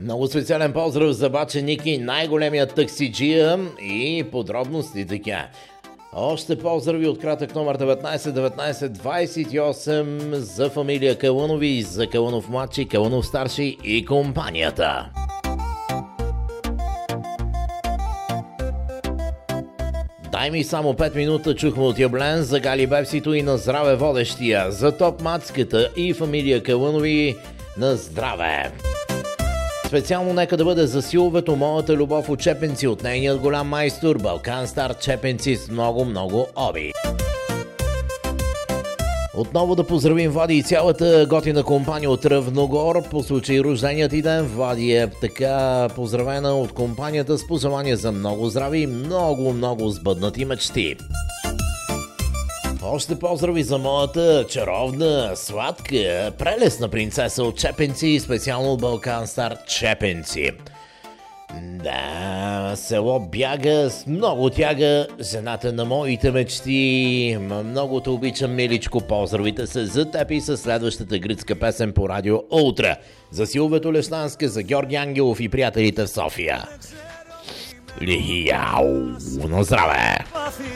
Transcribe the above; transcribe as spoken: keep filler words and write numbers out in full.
Много специален поздрав за бача Ники, най-големият таксиджия и подробности така. Още поздрави от кратък номер деветнайсет деветнайсет двайсет и осем за фамилия Калънови, за Калънов младши, Калънов старши и компанията. Дай ми само пет минута, чухме от Яблен за Гали Бепсито и на здраве водещия. За топ мацката и фамилия Калънови на здраве. Специално нека да бъде за силовето моята любов от Чепенци, от нейният голям майстор Балкан Стар Чепенци с много-много оби. Отново да поздравим Влади и цялата готина компания от Равногор по случай рожденият ти ден. Влади е така поздравена от компанията с пожелания за много здраве и много-много сбъднати мечти. Още поздрави за моята чаровна, сладка, прелесна принцеса от Чепенци, специално от Балкан Стар Чепенци. Да, село бяга с много тяга, жената на моите мечти. Много те обичам, миличко, поздравите се за теб и със следващата гръцка песен по радио утре. За Силвето Лещанска, за Георги Ангелов и приятелите в София. Лихияу, на здраве!